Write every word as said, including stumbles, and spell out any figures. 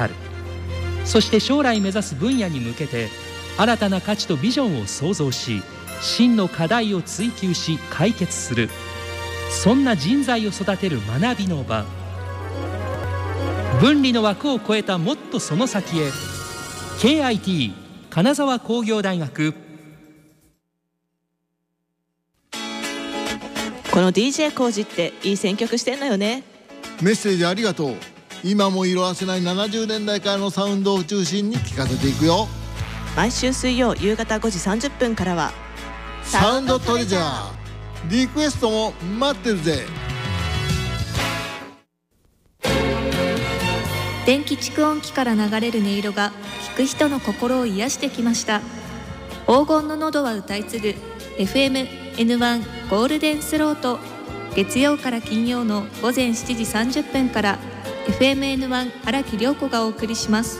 る。そして将来目指す分野に向けて新たな価値とビジョンを創造し、真の課題を追求し解決する、そんな人材を育てる学びの場。分離の枠を超えたもっとその先へ。 ケーアイティー 金沢工業大学。 この ディージェー コージっていい選曲してんのよね。 メッセージありがとう。今も色褪せないななじゅうねんだいからのサウンドを中心に聴かせていくよ。 毎週水曜夕方ごじさんじゅっぷんからはサウンドトレジャー。リクエストも待ってるぜ。 電気蓄音機から流れる音色が聴く人の心を癒してきました。黄金の喉は歌い継ぐ エフエムエヌワン ゴールデンスロート。月曜から金曜のごぜんしちじさんじゅっぷんから エフエムエヌワン 荒木涼子がお送りします。